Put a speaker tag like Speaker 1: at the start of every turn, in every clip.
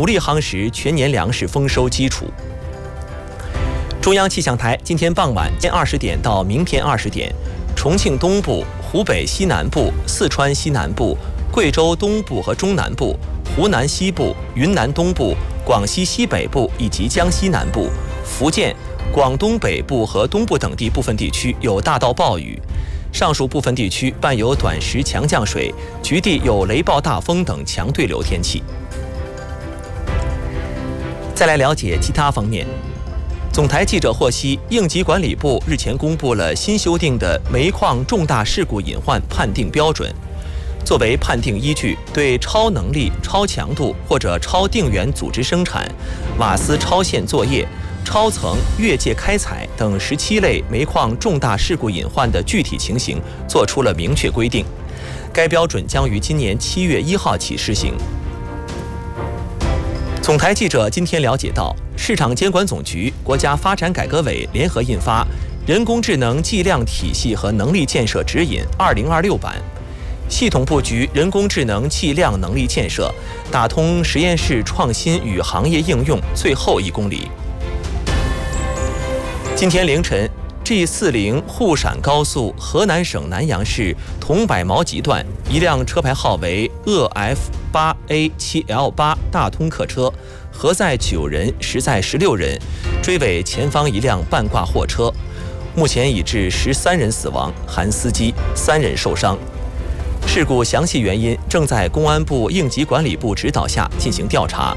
Speaker 1: 努力夯实全年粮食丰收基础。中央气象台今天傍晚20点到明天20点，重庆东部、湖北西南部、四川西南部、贵州东部和中南部、湖南西部、云南东部、广西西北部以及江西南部、福建、广东北部和东部等地部分地区有大到暴雨，上述部分地区伴有短时强降水，局地有雷暴大风等强对流天气。再来了解其他方面。总台记者获悉，应急管理部日前公布了新修订的煤矿重大事故隐患判定标准。作为判定依据，对超能力、超强度或者超定员组织生产、瓦斯超限作业、超层越界开采等17类煤矿重大事故隐患的具体情形作出了明确规定。该标准将于今年7月1号起施行。总台记者今天了解到，市场监管总局、国家发展改革委联合印发《人工智能计量体系和能力建设指引（2026版）》，系统布局人工智能计量能力建设，打通实验室创新与行业应用最后1公里。今天凌晨， G40 沪陕高速河南省南阳市桐柏毛集段，一辆车牌号为EF8A7L8 大通客车，核载9人，实载16人，追尾前方一辆半挂货车，目前已致13人死亡，含司机，3人受伤。事故详细原因正在公安部应急管理部指导下进行调查。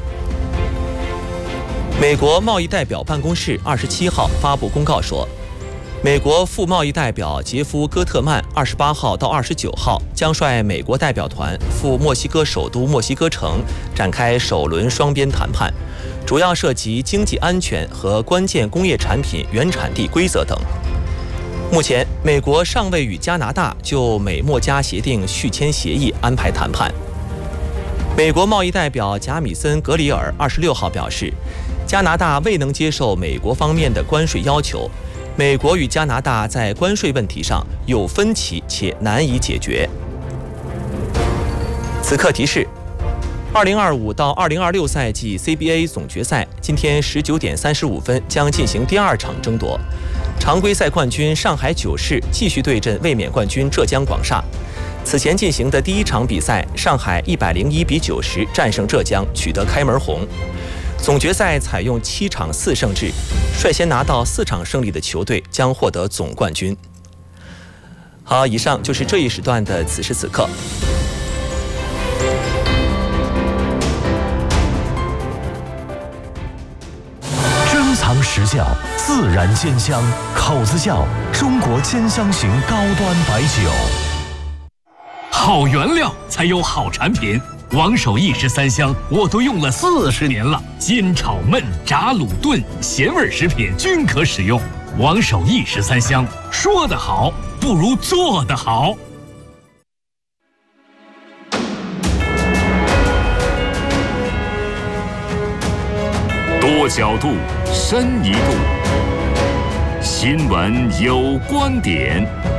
Speaker 1: 美国贸易代表办公室27号发布公告说，美国副贸易代表杰夫·戈特曼28号到29号将率美国代表团赴墨西哥首都墨西哥城展开首轮双边谈判，主要涉及经济安全和关键工业产品原产地规则等。目前，美国尚未与加拿大就美墨加协定续签协议安排谈判。美国贸易代表贾米森·格里尔26号表示， 加拿大未能接受美国方面的关税要求，美国与加拿大在关税问题上有分歧且难以解决。此刻提示：2025到2026赛季 CBA 总决赛今天19点35分将进行第2场争夺，常规赛冠军上海九世继续对阵卫冕冠军浙江广厦。此前进行的第1场比赛，上海101比90战胜浙江，取得开门红。 总决赛采用7场4胜制，率先拿到4场胜利的球队将获得总冠军。好，以上就是这一时段的此时此刻。
Speaker 2: 珍藏实窖，自然煎香，口子窖，中国煎香型高端白酒。
Speaker 3: 好原料才有好产品。 王守义13香，我都用了40年了，煎、炒、焖、炸、卤、炖，咸味食品均可使用。王守义13香，说得好不如做得好。
Speaker 4: 多角度，深一度，新闻有观点。